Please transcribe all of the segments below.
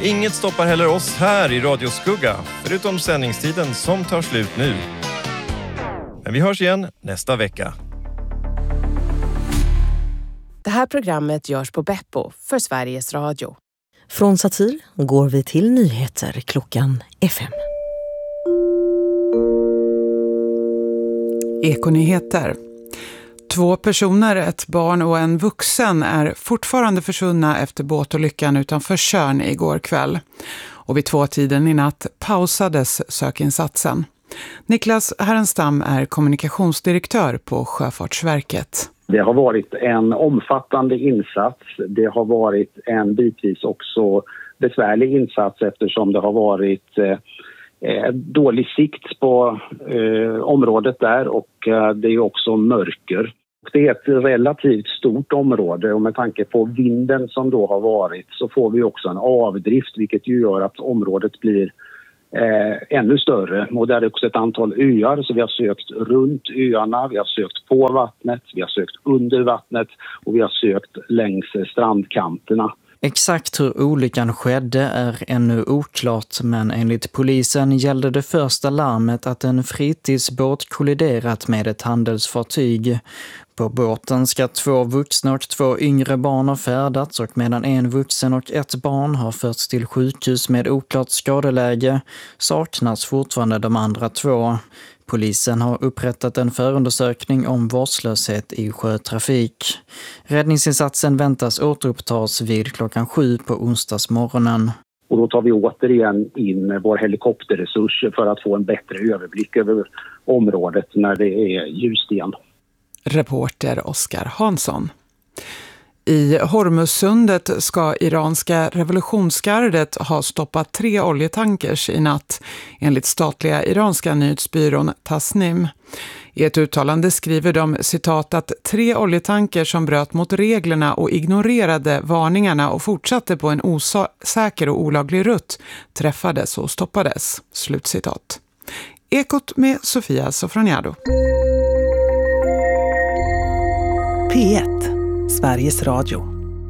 Inget stoppar heller oss här i Radioskugga, förutom sändningstiden som tar slut nu. Men vi hörs igen nästa vecka. Det här programmet görs på Beppo för Sveriges Radio. Från satir går vi till nyheter klockan 5. Ekonyheter. 2 personer, ett barn och en vuxen, är fortfarande försvunna efter båtolyckan utanför Tjörn igår kväll. Och vid 2-tiden i natt pausades sökinsatsen. Niklas Härenstam är kommunikationsdirektör på Sjöfartsverket. Det har varit en omfattande insats. Det har varit en bitvis också besvärlig insats eftersom det har varit dålig sikt på området där och det är också mörker. Det är ett relativt stort område och med tanke på vinden som då har varit så får vi också en avdrift vilket ju gör att området blir ännu större. Och där är också ett antal öar så vi har sökt runt öarna, vi har sökt på vattnet, vi har sökt under vattnet och vi har sökt längs strandkanterna. Exakt hur olyckan skedde är ännu oklart, men enligt polisen gällde det första larmet att en fritidsbåt kolliderat med ett handelsfartyg. På båten ska 2 vuxna och 2 yngre barn ha färdats och medan en vuxen och ett barn har förts till sjukhus med oklart skadeläge saknas fortfarande de andra 2. Polisen har upprättat en förundersökning om vårdslöshet i sjötrafik. Räddningsinsatsen väntas återupptas vid klockan 7 på onsdagsmorgonen. Och då tar vi återigen in vår helikopterresurser för att få en bättre överblick över området när det är ljust igen. Reporter Oskar Hansson. I Hormuzsundet ska iranska revolutionsgardet ha stoppat 3 oljetankers i natt, enligt statliga iranska nyhetsbyrån Tasnim. I ett uttalande skriver de citat att 3 oljetankers som bröt mot reglerna och ignorerade varningarna och fortsatte på en osäker och olaglig rutt träffades och stoppades. Slutcitat. Ekot med Sofia Sofroniado. P1, Sveriges Radio.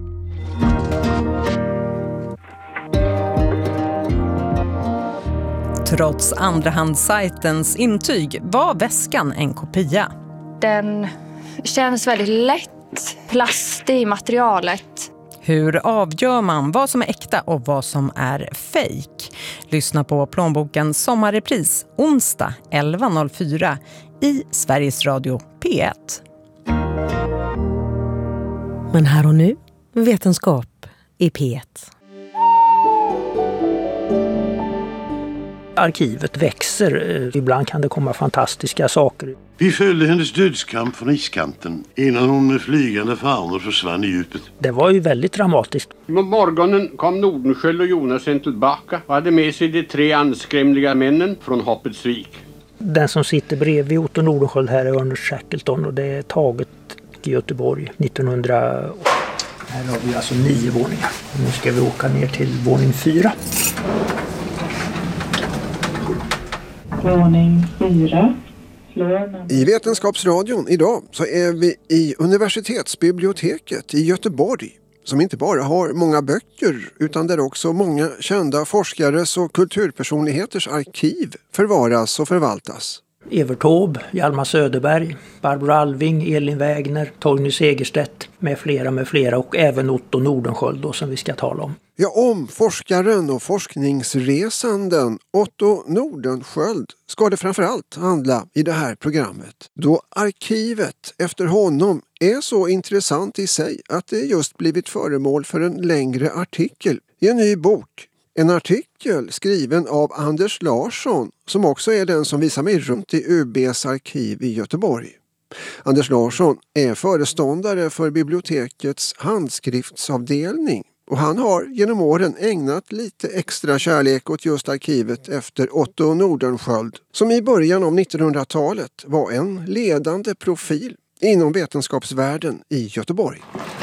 Trots andrahandssajtens intyg var väskan en kopia. Den känns väldigt lätt, plastig i materialet. Hur avgör man vad som är äkta och vad som är fake? Lyssna på Plånbokens sommarrepris onsdag 11.04 i Sveriges Radio P1. Men här och nu, vetenskap i P1. Arkivet växer. Ibland kan det komma fantastiska saker. Vi följde hennes dödskamp från iskanten innan hon med flygande fanor försvann i djupet. Det var ju väldigt dramatiskt. På morgonen kom Nordenskjöld och Jonasen tillbaka och hade med sig de 3 anskrämliga männen från Hoppetsvik. Den som sitter bredvid Otto Nordenskjöld här är Ernest Shackleton och det är taget i Göteborg 1900. Här har vi alltså 9 våningar. Nu ska vi åka ner till våning 4. Våning 4. I Vetenskapsradion idag så är vi i Universitetsbiblioteket i Göteborg som inte bara har många böcker utan där också många kända forskares och kulturpersonligheters arkiv förvaras och förvaltas. Evert Taube, Hjalmar Söderberg, Barbro Alving, Elin Wägner, Torgny Segerstedt med flera och även Otto Nordenskjöld då, som vi ska tala om. Ja, om forskaren och forskningsresanden Otto Nordenskjöld ska det framförallt handla i det här programmet. Då arkivet efter honom är så intressant i sig att det just blivit föremål för en längre artikel i en ny bok. En artikel skriven av Anders Larsson som också är den som visar mig runt i UB:s arkiv i Göteborg. Anders Larsson är föreståndare för bibliotekets handskriftsavdelning och han har genom åren ägnat lite extra kärlek åt just arkivet efter Otto Nordenskjöld som i början av 1900-talet var en ledande profil inom vetenskapsvärlden i Göteborg.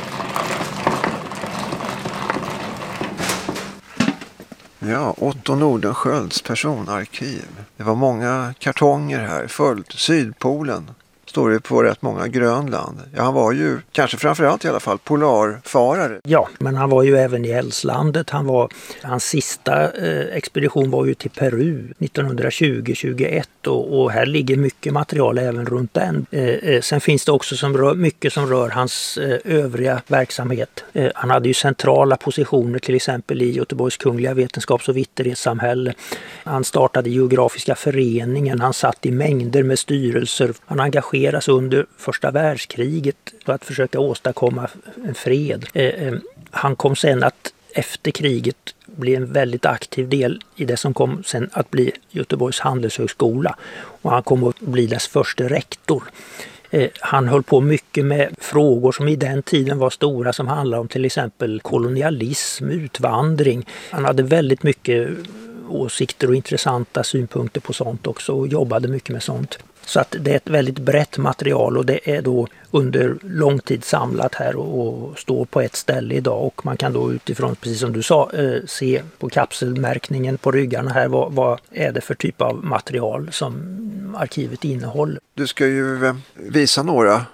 Ja, Otto Nordenskjölds personarkiv. Det var många kartonger här, följt Sydpolen. står det på rätt många Grönland. Ja, han var ju kanske framförallt i alla fall polarfarare. Ja, men han var ju även i Eldslandet. Hans sista expedition var ju till Peru 1920-21 och här ligger mycket material även runt den. Sen finns det också mycket som rör hans övriga verksamhet. Han hade ju centrala positioner till exempel i Göteborgs kungliga vetenskaps- och vitterhetssamhälle. Han startade Geografiska föreningen, han satt i mängder med styrelser. Han engageras under första världskriget för att försöka åstadkomma en fred. Han kom sen att efter kriget bli en väldigt aktiv del i det som kom sen att bli Göteborgs handelshögskola. Och han kom att bli dess första rektor. Han höll på mycket med frågor som i den tiden var stora, som handlar om till exempel kolonialism, utvandring. Han hade väldigt mycket åsikter och intressanta synpunkter på sånt också och jobbade mycket med sånt. Så att det är ett väldigt brett material och det är då under lång tid samlat här och står på ett ställe idag. Och man kan då utifrån, precis som du sa, se på kapselmärkningen på ryggarna här vad är det för typ av material som arkivet innehåller. Du ska ju visa några